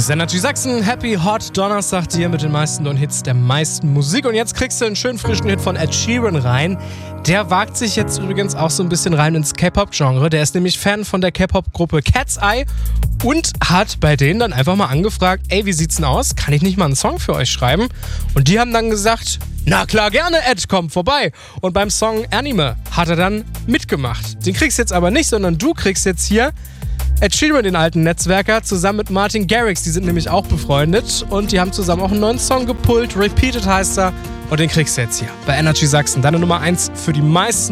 Das ist Energy Sachsen, Happy Hot Donnerstag dir mit den meisten und Hits der meisten Musik. Und jetzt kriegst du einen schönen frischen Hit von Ed Sheeran rein. Der wagt sich jetzt übrigens auch so ein bisschen rein ins K-Pop-Genre. Der ist nämlich Fan von der K-Pop-Gruppe Cat's Eye und hat bei denen dann einfach mal angefragt, ey, wie sieht's denn aus? Kann ich nicht mal einen Song für euch schreiben? Und die haben dann gesagt, na klar, gerne, Ed, komm vorbei. Und beim Song Anime hat er dann mitgemacht. Den kriegst du jetzt aber nicht, sondern du kriegst jetzt hier Ed Sheeran, den alten Netzwerker, zusammen mit Martin Garrix. Die sind nämlich auch befreundet und die haben zusammen auch einen neuen Song gepullt. Repeated heißt er und den kriegst du jetzt hier bei Energy Sachsen. Deine Nummer 1 für die meisten